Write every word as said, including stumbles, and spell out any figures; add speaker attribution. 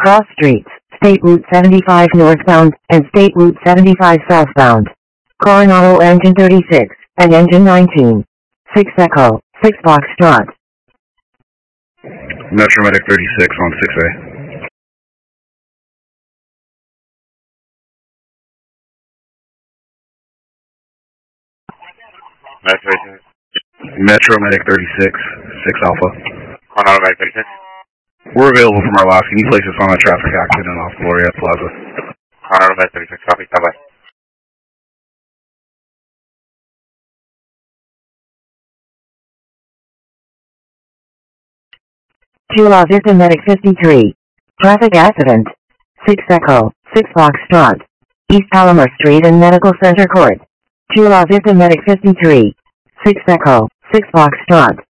Speaker 1: Cross streets, State Route seventy-five northbound, and State Route seventy-five southbound. Coronado engine thirty-six, and engine nineteen. six Echo, six Foxtrot.
Speaker 2: Metro Medic thirty-six on six A. Metro Medic thirty-six, six Alpha.
Speaker 3: Coronado Medic thirty-six.
Speaker 2: We're available from our loss. Can you place us on a traffic accident off Gloria Plaza?
Speaker 3: Coronado Medic thirty-six, copy, stand by.
Speaker 1: Chula Vista Medic fifty-three. Traffic accident. six Echo, six Foxtrot. East Palomar Street and Medical Center Court. Chula Vista Medic fifty-three. six Echo, six Foxtrot.